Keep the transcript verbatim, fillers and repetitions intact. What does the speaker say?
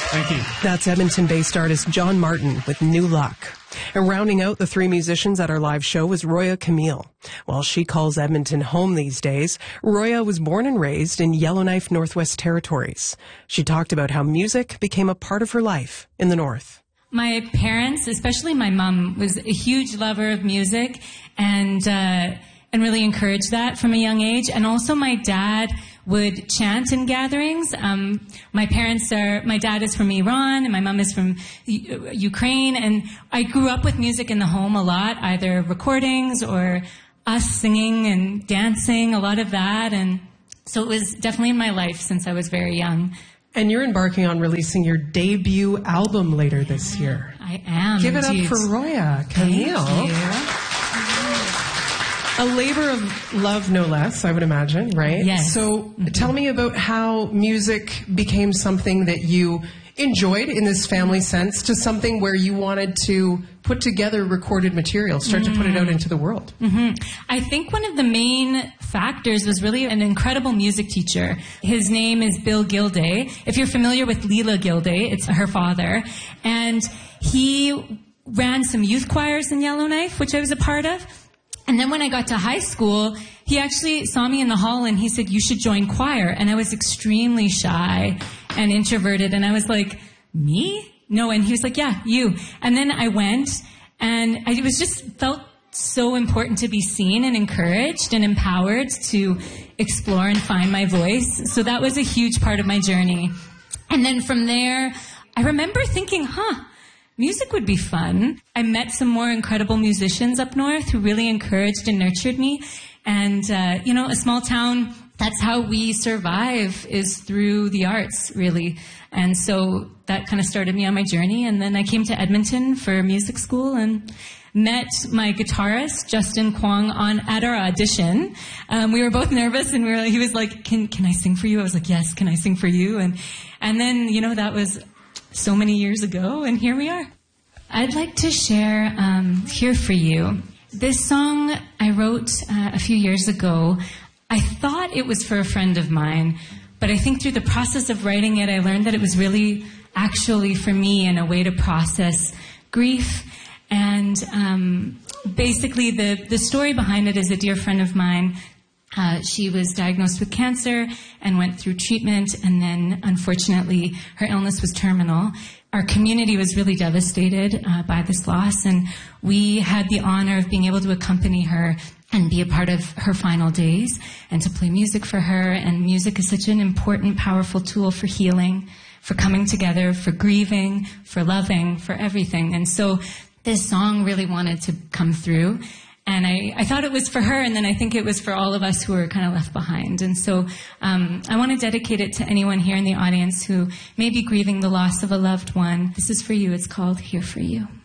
Thank you. That's Edmonton-based artist John Martin with New Luck. And rounding out the three musicians at our live show was Roya Camille. While she calls Edmonton home these days, Roya was born and raised in Yellowknife, Northwest Territories. She talked about how music became a part of her life in the North. My parents, especially my mom, was a huge lover of music and uh, and really encouraged that from a young age. And also my dad would chant in gatherings. Um, my parents are, my dad is from Iran and my mom is from U- Ukraine. And I grew up with music in the home a lot, either recordings or us singing and dancing, a lot of that. And so it was definitely in my life since I was very young. And you're embarking on releasing your debut album later this year. I am. Give it indeed. up for Roya Camille. Thank you. A labor of love, no less, I would imagine, right? Yes. So mm-hmm. tell me about how music became something that you enjoyed in this family sense to something where you wanted to put together recorded material, start mm-hmm. to put it out into the world. Mm-hmm. I think one of the main factors was really an incredible music teacher. His name is Bill Gilday. If you're familiar with Leela Gilday, it's her father. And he ran some youth choirs in Yellowknife, which I was a part of. And then when I got to high school, he actually saw me in the hall and he said, you should join choir. And I was extremely shy and introverted. And I was like, me? No. And he was like, yeah, you. And then I went and I, it was just felt so important to be seen and encouraged and empowered to explore and find my voice. So that was a huge part of my journey. And then from there, I remember thinking, huh, music would be fun. I met some more incredible musicians up north who really encouraged and nurtured me. And, uh, you know, a small town, that's how we survive, is through the arts, really. And so that kind of started me on my journey. And then I came to Edmonton for music school and met my guitarist, Justin Kwong, on at our audition. Um, we were both nervous and we were, he was like, can, can I sing for you? I was like, yes, can I sing for you? And, and then, you know, that was so many years ago, and here we are. I'd like to share um, Here For You. This song I wrote uh, a few years ago. I thought it was for a friend of mine, but I think through the process of writing it, I learned that it was really actually for me and a way to process grief. And um, basically the, the story behind it is a dear friend of mine. Uh, she was diagnosed with cancer and went through treatment, and then unfortunately her illness was terminal. Our community was really devastated uh, by this loss, and we had the honor of being able to accompany her and be a part of her final days and to play music for her. And music is such an important, powerful tool for healing, for coming together, for grieving, for loving, for everything. And so this song really wanted to come through. And I, I thought it was for her, and then I think it was for all of us who were kind of left behind. And so um, I want to dedicate it to anyone here in the audience who may be grieving the loss of a loved one. This is for you. It's called Here For You.